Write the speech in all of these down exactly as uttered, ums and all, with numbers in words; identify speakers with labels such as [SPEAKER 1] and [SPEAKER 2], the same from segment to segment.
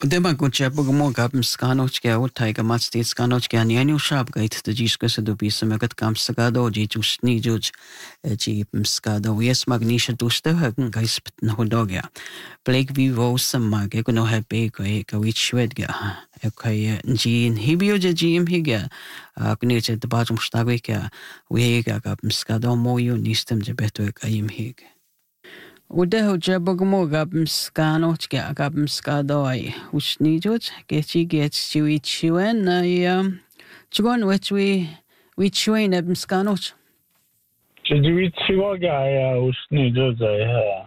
[SPEAKER 1] Udema kucha bugmo gabm skanochke utaiga matsti skanochke anianu shab gait the jiskasa do bisamagat kam sagado jitus nijuj ji skado yes magnisha dusta hagen gaispt hodogya. Blake vivo samag ekono happy koi kawich wedga. Okay, Jean Hibio Jim Higa, Agnice the bottom stagwika, Wiga gabm skado moyo nistem the better kaim hig. Udeho jabogmo gabm skanochke gabm skadoi, which needed get you get chewy chewen, I um, chugon which we we chewing ebm skanoch.
[SPEAKER 2] Chewy chewaga, which needed the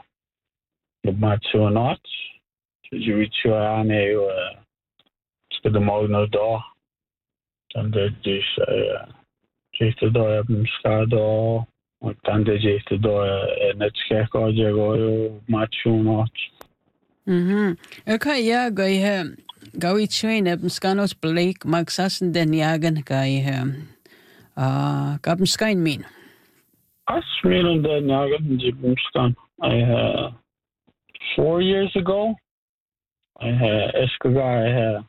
[SPEAKER 2] macho notch. Chewy chewane, the Magna da, and the dish, just the door ebm skado. Och den det gick då en skräck och jag går matchunat.
[SPEAKER 1] Mhm. Okay, ja, ga je ga we train ebm skanos Blake Maxassen den jagen ga je ah gabm skain min.
[SPEAKER 2] As mean den jagen ebm skan. I uh four years ago I had eskaga I had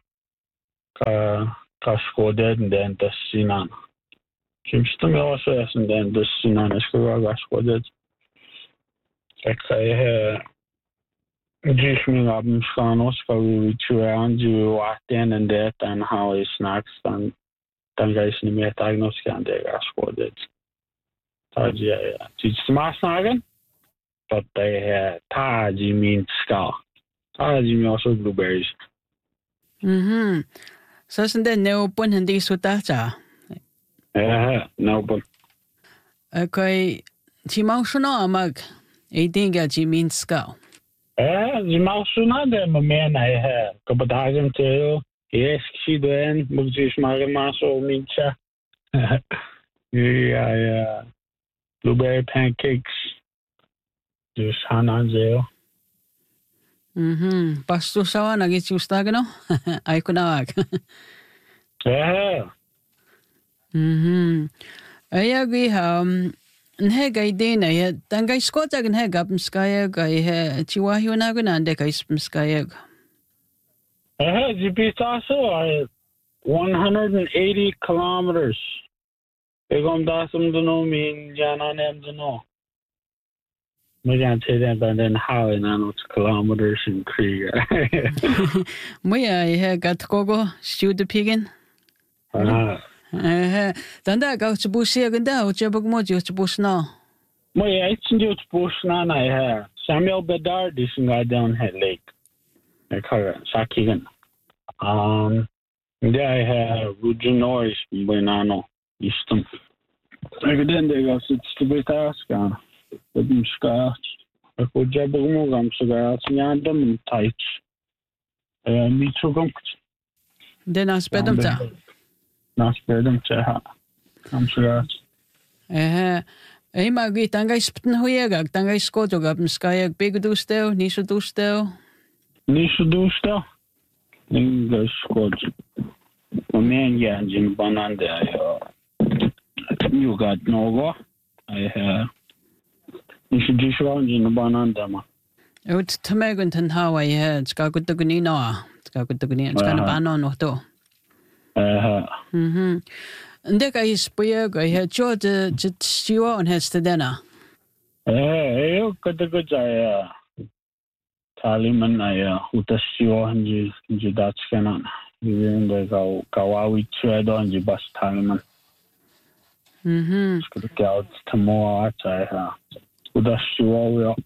[SPEAKER 2] ka ka skåded den där sinan. Kimste mig också är sen den där sinan eskaga ga skåded. Jag har just min abim skanos ska vi tjuan ju vart den and that and how it snacks and den guys ni med diagnoskan det ga skåded. Taji ja. Tills smasnagen. But they had taji means ska. Taji means also blueberries.
[SPEAKER 1] Mhm. Så sen den no bun handi sutata.
[SPEAKER 2] Yeah, no but
[SPEAKER 1] Okay, ti maushno amag. I dinga ti min ska.
[SPEAKER 2] eh, die mausuna de men I had. Kapadagen teo. Yes, she doing mugjish mare maso mincha. Yeah, yeah. Blueberry pancakes. Just hanan zeo.
[SPEAKER 1] Mhm. Pastu sawa nagit ustagno. Ay kunawag.
[SPEAKER 2] Yeah.
[SPEAKER 1] Mhm. Ayagi um Nhega idena ya tangay skota gan hega pmskaya ga he chiwahi na gan ande ka ispmskaya.
[SPEAKER 2] Eh, G P S also I one hundred eighty kilometers. Egom dasum duno min jana nem duno. We can't say that, but then how in it's kilometers in Krieg.
[SPEAKER 1] Moya he gat kogo shoot the pigin.
[SPEAKER 2] Ah.
[SPEAKER 1] Eh, tanda ga chbusia ganda uchabog mo ju chbusna.
[SPEAKER 2] Moya it's new Bushna I have Samuel Bedard is in down head lake. I call it Sakigan. Um there I have Rugen Norris Buenano Easton. Then they got sits to be taskan. But I'm scotch. I could jabber mogam cigarettes and them tight. Uh, me too gum.
[SPEAKER 1] Den as bedam ta.
[SPEAKER 2] Not spread them to ha. I'm cigarettes.
[SPEAKER 1] Eh, ay magi tangay spten huyagag tangay skoto ga pmskaya big do stel niso do stel.
[SPEAKER 2] Niso do stel. English squad. A man yanjin banande. You got no go. I have. You should just run in the banana.
[SPEAKER 1] Ut tamagun tan Hawaii head ska gutugni no. Ska gutugni ska na banon no to.
[SPEAKER 2] Uh,
[SPEAKER 1] Mhm. Inde ka ispuya ga he jo de jit siwa on has to dena.
[SPEAKER 2] eh, eu kada go jaya. Taliman I utasio hanji hanji datskanan. Even the kawawi tredo hanji bas taliman.
[SPEAKER 1] Mhm.
[SPEAKER 2] Ska gå out tomorrow I ha. Udasio yo.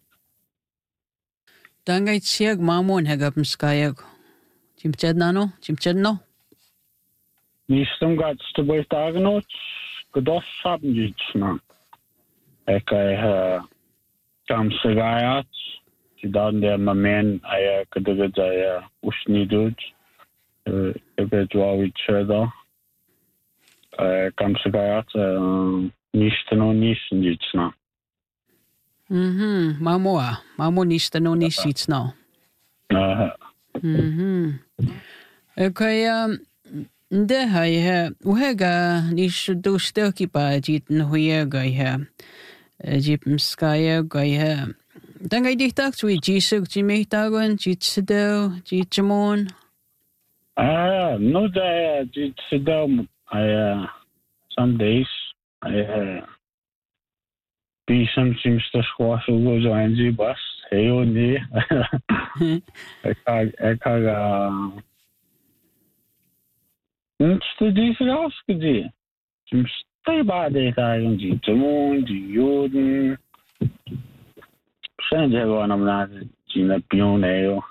[SPEAKER 1] Tangay siag mamon hega pmskaya. Chimchad nano, chimchad no.
[SPEAKER 2] Nistum got to be diagnosed. Godos haben jitsna. Ek I ha kam sigayat. Dan der man I could do the ushni dude. Eventually cheddar. Kam sigayat nistano nisn jitsna.
[SPEAKER 1] Mhm. Mamoa, mamo nista no nisits no.
[SPEAKER 2] Uh,
[SPEAKER 1] Mhm. Okay, um nde hai he uhega nish do stel ki pa jitn huyega he. Jipm skaya ga he. Tangay diktak sui jisug jimihtagon jitsdo jitmon.
[SPEAKER 2] Uh, no, that it's down. I uh, some days I uh, be some seems to squash goes on the bus. Hey, on the I can't, I can't, uh, it's the difference, the some stay by the time, the moon, the Jordan. Send everyone I'm not in a pioneer.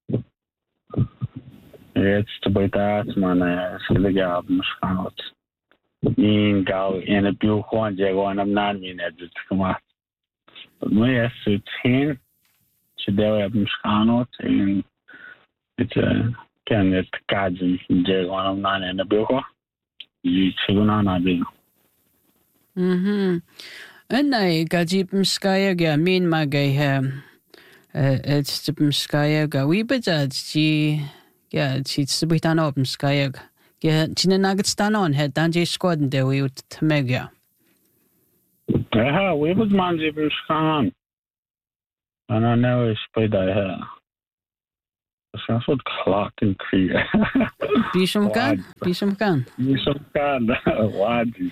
[SPEAKER 2] It's the betas, man. I see the job, Muscanot. In Gal in a pure one, Jaguan, I'm not in it. Come on. But my it's him. Today I have Muscanot, and it's a can it Kaji, Jaguan, I'm not in a pure. You chicken on a big.
[SPEAKER 1] Mhm. And I got Jipmskaya, I mean, my guy, it's Jipmskaya, we but she. Yeah, it's the Britain Open Sky. Yeah, Tina Nugget stand on head, Danji squad and there we would Temega.
[SPEAKER 2] Yeah, we was mangy Scan. And I know it's by the hair. It's what clock and clear.
[SPEAKER 1] Bisham can, Bisham can.
[SPEAKER 2] Bisham can. What is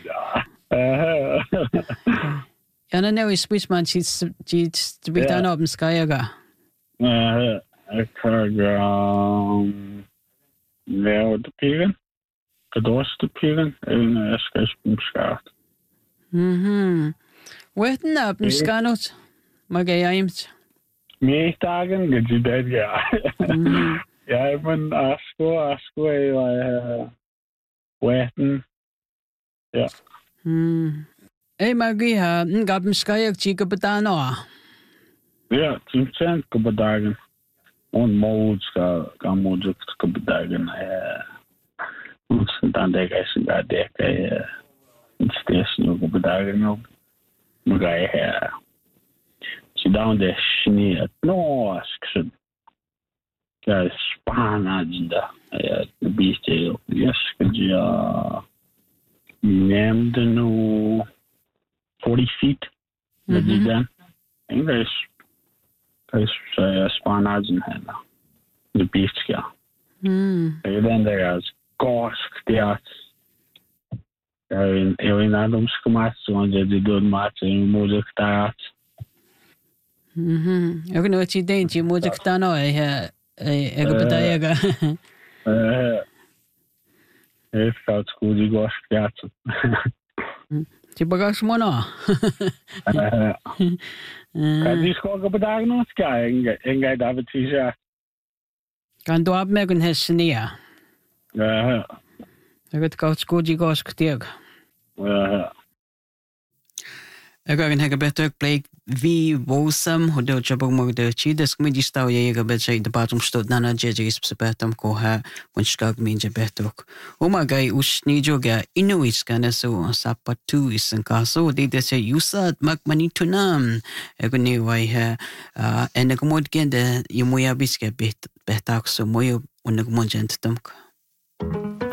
[SPEAKER 2] that?
[SPEAKER 1] And I know it's which man she's the Britain Open Sky.
[SPEAKER 2] Uh, I could, um, now the pigeon, the doors the pigeon, and a sketch from Scott.
[SPEAKER 1] Hmm. Wetting up in Scanot, my gay aims.
[SPEAKER 2] Me tagging, get you dead guy. Yeah, I've been asked, asked away, uh, wetting. Yeah.
[SPEAKER 1] Hmm. Hey, Maggie, ha, Gabin Sky, Chica Batano.
[SPEAKER 2] Yeah, Tim Chen, Kabadagan. On modes ka ka modes ka bedagen eh ons dan dek is dat dek eh steeds nog bedagen nog maar eh si down de snie het no asksen ja spana jinda eh de beeste yes could you named no forty feet the then English is uh, Spanish and the beast, yeah.
[SPEAKER 1] Hmm.
[SPEAKER 2] And then there is Gosk, the in in Adams Kamat, so they do match in music that.
[SPEAKER 1] Hmm. You know what you did, you music tano, I I go Batayaga.
[SPEAKER 2] Uh, it's called Scooty Gosk, yeah.
[SPEAKER 1] Tibagas mono.
[SPEAKER 2] Kan die school op dagen nog kijken en ga daar het is
[SPEAKER 1] Kan do ab megun hesnia.
[SPEAKER 2] Ja.
[SPEAKER 1] Ik het koud skoji gosk tieg.
[SPEAKER 2] Ja.
[SPEAKER 1] Ik ga een beter plek wie wosam hoe de jabog mo de chi des me die stau je ga beter de bottom stot nana jeje is betam ko ha when skag minje betok. O ma gai us ni joga inuit kana so sapatu is en kaso de de se usat mak mani tunam. Ik ne wai ha en ik mod gende je moya biske bet betak so moyo on ik mod gent tamk.